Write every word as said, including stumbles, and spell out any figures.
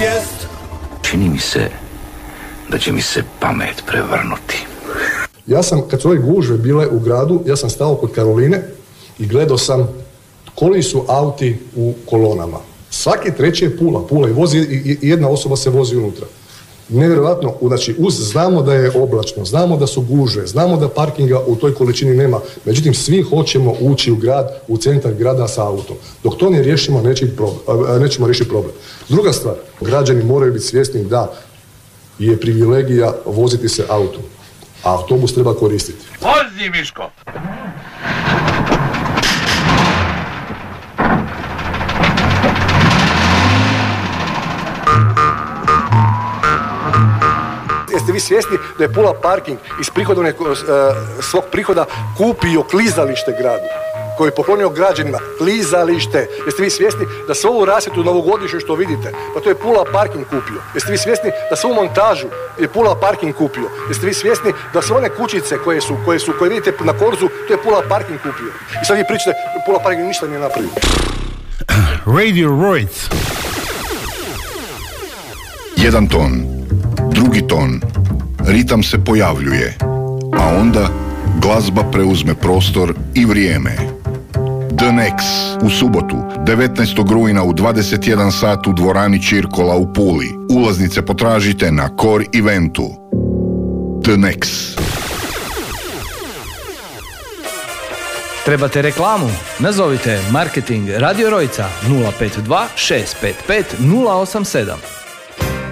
svijest. Čini mi se da će mi se pamet prevrnuti. Ja sam, kad su ove gužve bile u gradu, ja sam stao kod Karoline i gledao sam koji su auti u kolonama. Svaki treći je Pula, Pula i vozi, i jedna osoba se vozi unutra. Nevjerojatno, znači uz znamo da je oblačno, znamo da su gužve, znamo da parkinga u toj količini nema, međutim svi hoćemo ući u grad, u centar grada sa autom. Dok to ne riješimo, nećemo riješiti problem. Druga stvar, građani moraju biti svjesni da je privilegija voziti se autom, a autobus treba koristiti. Vozi, Miško! Jeste vi svjesni da je Pula parking iz prihodovne, uh, svog prihoda kupio klizalište gradu, koji je poklonio građanima, klizalište. Jeste vi svjesni da se ovu rasvjetu novogodišnju što vidite, pa to je Pula parking kupio. Jeste vi svjesni da se ovu montažu je Pula parking kupio. Jeste vi svjesni da sve one kućice koje su, koje su, koje vidite na Korzu, to je Pula parking kupio. I sad vi pričate, Pula parking ništa nije napravio. Radio Royce. Jedan ton, drugi ton, ritam se pojavljuje, a onda glazba preuzme prostor i vrijeme. The Nex u subotu, devetnaestog rujna u dvadeset jedan sat u dvorani Čirkola u Puli. Ulaznice potražite na Core Eventu. The Nex. Trebate reklamu? Nazovite Marketing Radio Rojca nula pet dva šest pet pet nula osam sedam.